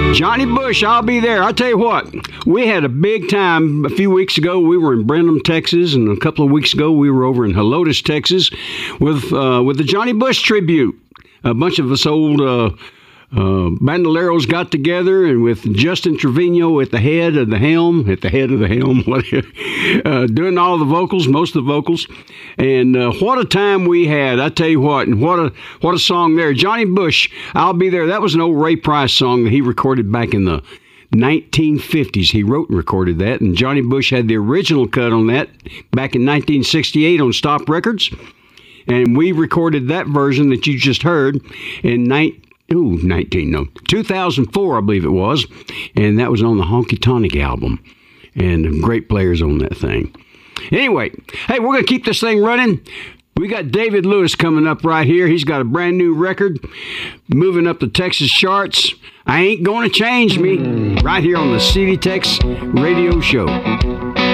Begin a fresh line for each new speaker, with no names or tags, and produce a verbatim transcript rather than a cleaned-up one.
Johnny Bush, I'll be there. I'll tell you what, we had a big time a few weeks ago. We were in Brenham, Texas, and a couple of weeks ago we were over in Helotes, Texas, with uh, with the Johnny Bush tribute. A bunch of us old uh, uh, bandoleros got together, and with Justin Trevino at the head of the helm, at the head of the helm, uh, doing all the vocals, most of the vocals. And uh, what a time we had! I tell you what, and what a what a song there, Johnny Bush. I'll be there. That was an old Ray Price song that he recorded back in the nineteen fifties. He wrote and recorded that, and Johnny Bush had the original cut on that back in nineteen sixty-eight on Stop Records, and we recorded that version that you just heard in nineteen. Ooh, nineteen, no, two thousand four, I believe it was, and that was on the Honky Tonic album, and great players on that thing. Anyway, hey, we're going to keep this thing running. We got David Lewis coming up right here. He's got a brand new record moving up the Texas charts. I Ain't Gonna Change Me, right here on the C D Tex Radio Show.